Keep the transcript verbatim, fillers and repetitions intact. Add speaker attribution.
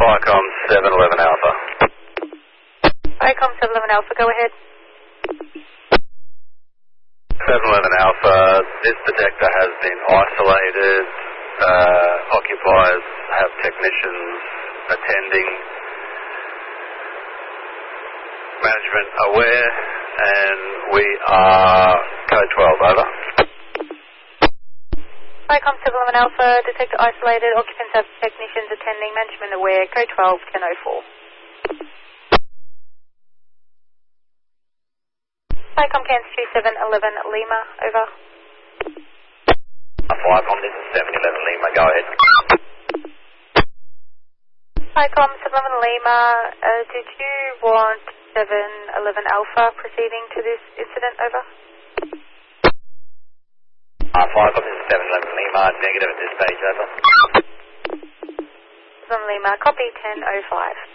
Speaker 1: Vicom seven eleven Alpha.
Speaker 2: Vicom seven eleven Alpha, go ahead.
Speaker 1: seven eleven Alpha, this detector has been isolated. Uh, occupiers have technicians attending. Management aware, and we are code twelve, over.
Speaker 2: Vicom seven eleven Alpha, detector isolated, occupants have technicians attending, management aware, code twelve, ten oh four. Vicom Cairns two seven eleven Lima, over.
Speaker 1: Vicom, this is seven eleven Lima, go ahead.
Speaker 2: Vicom seven eleven Lima, uh, did you want seven eleven Alpha proceeding to this incident, over?
Speaker 1: Uh, Vicom, this is seven eleven Lima, negative at this stage, over.
Speaker 2: seven Lima, copy ten oh five.